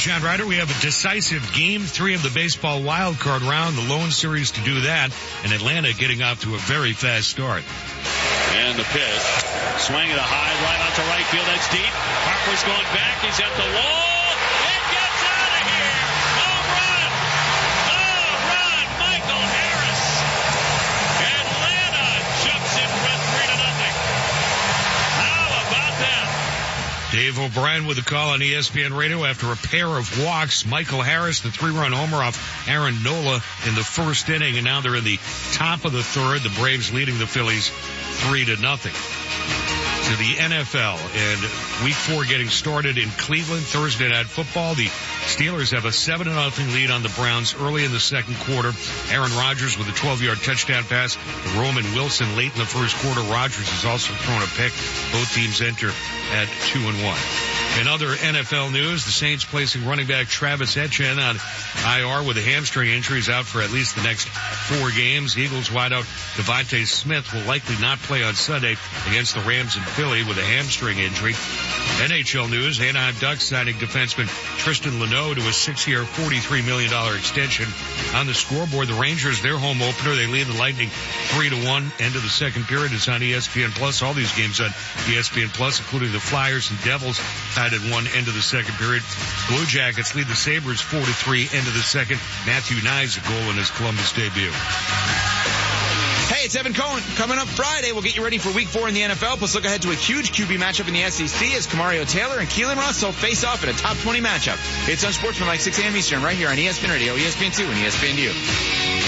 John Ryder. We have a decisive Game 3 of the baseball wild card round, the lone series to do that, and Atlanta getting off to a very fast start. And the pitch. Swinging a high right out to right field. That's deep. Harper's going back. He's at the wall. It gets out of here. Home run. Home run. Michael Harris. Atlanta jumps in front 3-0. How about that? Dave O'Brien with a call on ESPN Radio after a pair of walks. Michael Harris, the 3-run homer off Aaron Nola in the first inning, and now they're in the top of the third. The Braves leading the Phillies 3-0. To the NFL, and Week 4 getting started in Cleveland. Thursday Night Football. The Steelers have a 7-0 lead on the Browns early in the second quarter. Aaron Rodgers with a 12-yard touchdown pass to Roman Wilson late in the first quarter. Rodgers has also thrown a pick. Both teams enter at 2-1. In other NFL news, the Saints placing running back Travis Etienne on IR with a hamstring injury. He's out for at least the next 4 games. Eagles wideout Devontae Smith will likely not play on Sunday against the Rams in Philly with a hamstring injury. NHL news, Anaheim Ducks signing defenseman Tristan Luneau to a 6-year, $43 million extension. On the scoreboard, the Rangers, their home opener, they lead the Lightning 3-1. End of the second period. It's on ESPN+. All these games on ESPN+, including the Flyers and Devils, tied at 1 end of the second period. Blue Jackets lead the Sabres 4-3, end of the second. Matthew Knies a goal in his Columbus debut. Hey, it's Evan Cohen. Coming up Friday, we'll get you ready for Week 4 in the NFL, plus look ahead to a huge QB matchup in the SEC as Kamario Taylor and Keelan Russell face off in a top 20 matchup. It's Unsportsmanlike 6 a.m. Eastern right here on ESPN Radio, ESPN2, and ESPNU.